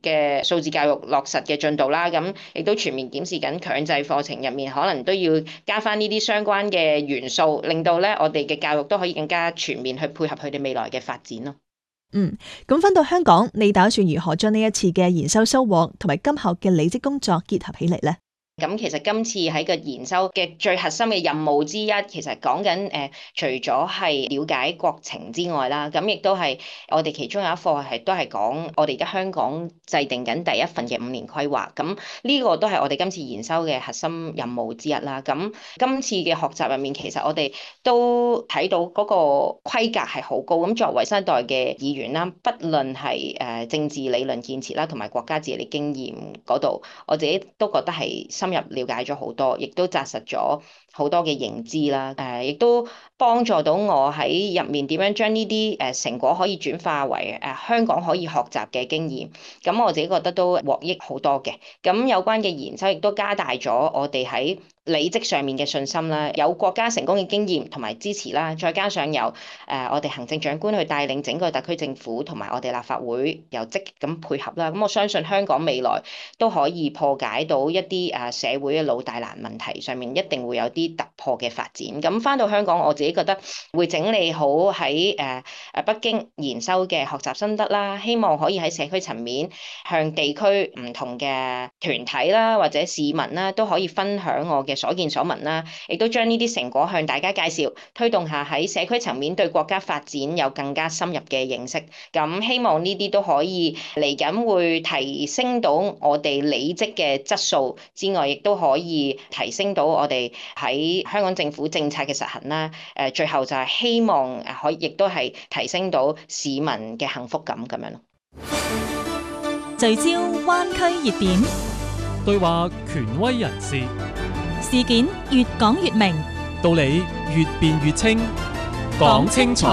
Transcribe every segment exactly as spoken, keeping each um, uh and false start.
嘅數字教育落實嘅進度啦，咁亦都全面檢視緊強制課程入面可能都要加翻呢啲相關嘅元素，令到咧我哋嘅教育都可以更加全面去配合佢哋未來嘅發展咯。 嗯，咁返到香港，你打算如何將呢一次嘅研修收穫同埋今後嘅履職工作結合起嚟呢？ 咁其實今次喺個研修嘅最核心嘅任務之一，其實講緊誒，除咗係了解國情之外啦，咁亦都係我哋其中有一課係都係講我哋而家香港制定緊第一份嘅五年規劃，咁呢個都係我哋今次研修嘅核心任務之一啦。咁今次嘅學習入面，其實我哋都睇到嗰個規格係好高。咁作為新一代嘅議員啦，不論係誒政治理論建設啦，同埋國家治理經驗嗰度，我自己都覺得係深入了解咗好多，亦都紮實咗好多嘅認知啦。誒，亦都幫助到我喺入面點樣將呢啲誒成果可以轉化為誒香港可以學習嘅經驗。咁我自己覺得都獲益好多嘅。咁有關嘅研修亦都加大咗我哋喺履職上面嘅信心啦，有國家成功嘅經驗同埋支持啦，再加上有誒我哋行政長官去帶領整個特區政府同埋我哋立法會又積極咁配合啦。咁我相信香港未來都可以破解到一啲誒社會嘅老大難問題上面，一定會有啲突破嘅發展。咁返到香港，我自己覺得會整理好喺誒誒北京研修嘅學習心得啦，希望可以喺社區層面向地區唔同嘅團體啦或者市民啦都可以分享我嘅所見所聞啦，亦都將呢啲成果向大家介紹，推動下喺社區層面對國家發展有更加深入嘅認識。咁希望呢啲都可以嚟緊會提升到我哋履職嘅質素之外，亦都可以提升到我哋喺香港政府政策嘅實行啦。誒，最後就係希望誒可以，亦都係提升到市民嘅幸福感咁樣咯。 聚焦灣區熱點， 對話權威人士， 事件越講越明， 道理越辯越清，講清楚。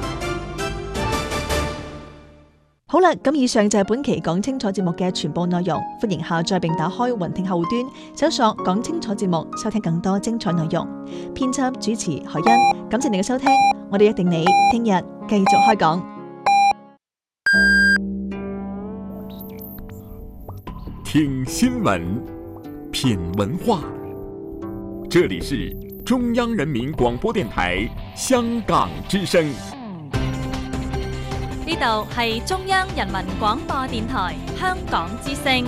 好啦，咁以上就係本期講清楚節目嘅全部內容。歡迎下載並打開雲聽後端，搜索講清楚節目，收聽更多精彩內容。編輯主持海欣，感謝你嘅收聽，我哋約定你聽日繼續開講。 聽新聞，品文化，這裡是中央人民廣播電台香港之聲。 呢度係中央人民廣播電台香港之聲。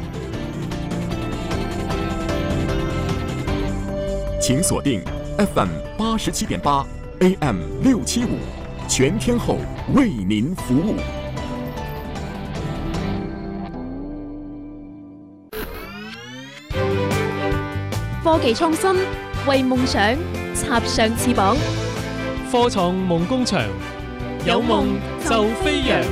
請鎖定 F M 八十七點八 A M 六七五，全天候為您服務。 科技創新，為夢想插上翅膀。 科創夢工場，有夢就飛揚。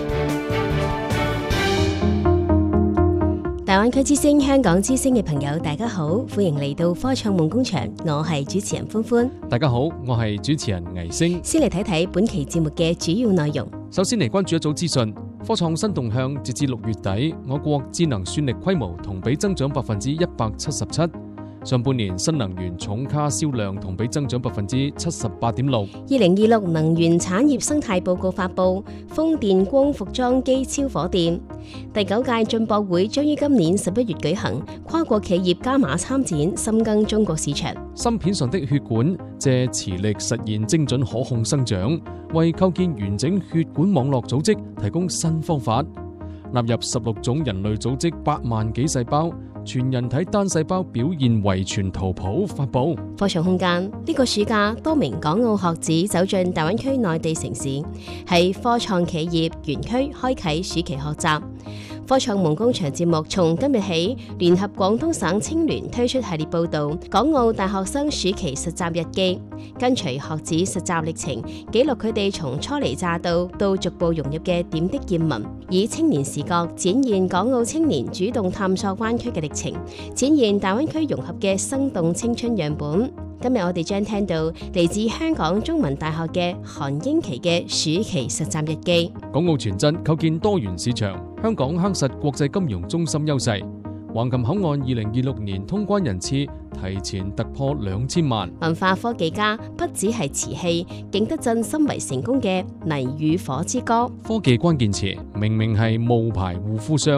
大灣區之聲、香港之聲嘅朋友，大家好，歡迎嚟到科創夢工場，我係主持人歡歡。 大家好，我係主持人倪星。 先嚟睇睇本期節目嘅主要內容。 首先嚟關注一組資訊，科創新動向，截至六月底，我國智能算力規模同比增長百分之一百七十七。上半年新能源重卡銷量同比增長百分之七十八點六。 二零二六能源產業生態報告發布，風電、光伏裝機超火電。第九屆進博會將於今年十一月舉行，跨國企業加碼參展，深耕中國市場。 芯片上的血管借磁力實現精準可控生長，為構建完整血管網絡組織提供新方法。納入十六種人類組織八萬幾細胞，全人體單細胞表現遺傳圖譜發布。 科創空間呢、這個暑假，多名港澳學子走進大灣區內地城市，喺科創企業園區開啟暑期學習。科創夢工場節目從今日起，聯合廣東省青聯推出系列報道《港澳大學生暑期實習日記》，跟隨學子實習歷程，記錄佢哋從初嚟乍到到逐步融入嘅點滴見聞，以青年視角展現港澳青年主動探索灣區嘅歷程，展現大灣區融合嘅生動青春樣本。今日我哋將聽到嚟自香港中文大學嘅韓英琪嘅暑期實習日記。 港澳全真構建多元市場，香港夯實國際金融中心優勢。橫琴口岸二零二六年通關人次提前突破兩千萬。 文化科技家不只係瓷器，景德鎮深為成功嘅泥與火之歌。 科技關鍵詞明明係冒牌護膚商。